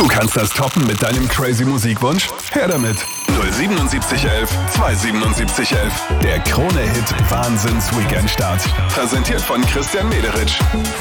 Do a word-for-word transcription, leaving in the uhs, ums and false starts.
Du kannst das toppen mit deinem crazy Musikwunsch? Her damit! null siebenundsiebzig elf zweihundertsiebenundsiebzig elf. Der Krone-Hit Wahnsinns-Weekend-Start. Präsentiert von Christian Mederitsch.